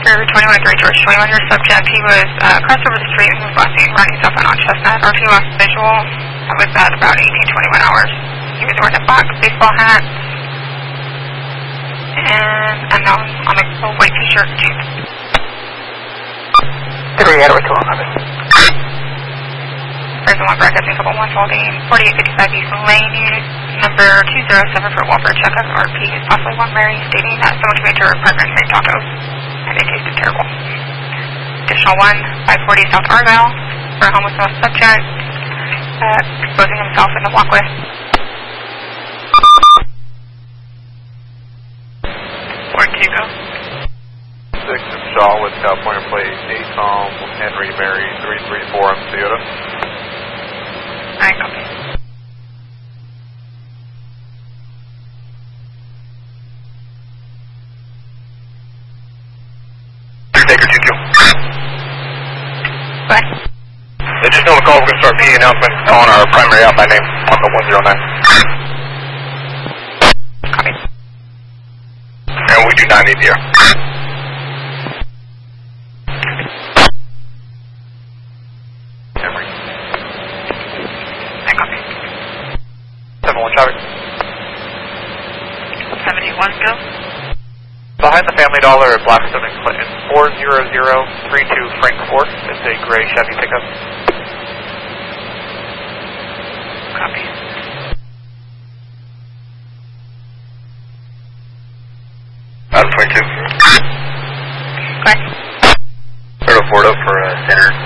for 21-3 George 21, your subject, he was crossed over the street and was last seen riding cell phone on Chestnut. RT lost visual. That was at about 18:21 hours. He was wearing a black baseball hat and unknown on a white t-shirt and jeans. 3 Edward 211. Prison 1 broadcasting couple 1 holding 4855 East Lane, unit number 207 for welfare checkup. RP is possibly 1 Mary, stating that someone came into her apartment and made tacos, and they tasted terrible. Additional 1, 540 South Argyle, for a homeless male subject, exposing himself in the walkway. 42 go. 6 in Shaw with California plate, ATOM, Henry Mary, 334 on Toyota. I copy. Taker 2Q. What? They just know the call. We're going to start PA announcement calling our primary out by name, Marco 109. Copy. And we do not need the air. Henry. I copy. 71 traffic. 71 go. Behind the Family Dollar at Blackstone and Clinton, 40032 Frank Fort. It's a gray Chevy pickup. Copy. Adam 22. Go ahead. Third Ford up for center.